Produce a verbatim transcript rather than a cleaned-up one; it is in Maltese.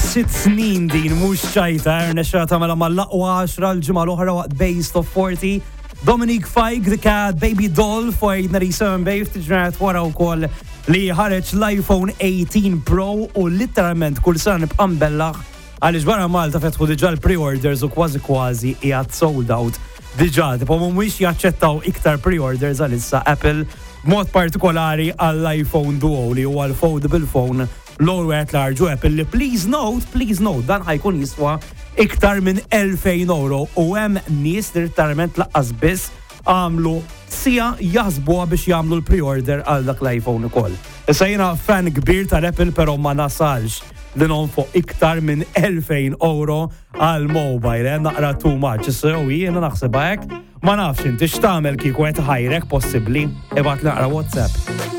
sitt snin din mhux ċajta rnexxa tagħmilha mal-aqwa għaxra l-ġimgħa l-oħra waqt Base Top forty. Dominic Fike, The Cat, Baby Doll, forty seven Babe, tiġraħet wara wkoll li ħareġ l-iPhone eighteen Pro u literalment kull sena nibqa' mbellaħ għaliex barra Malta fetħu diġà l-pre-orders u kważi kważi qiegħed sold out diġà. Tipo mhumiex jaċċettaw iktar pre-orders għalissa Apple b'mod partikolari għall-iPhone Duo li huwa l-foldable phone l-ewwel wieħed larġu Apple li please note, please note, dan ħajkun jiswa iktar minn elfejn euro u hemm nies li literalment laqqas biss għamlu sija jaħsbuha biex jagħmlu l-pre-order għal dak l-iPhone ukoll. Issa jiena fan kbir tal-Apple però ma nasalx li nonfoq iktar minn elfejn euro għal mobile, hemm naqra too much. Issa jiena naħsebha hekk, ma nafx inti x'tagħmel kieku qed ħajrek possibbli ibgħat naqra WhatsApp.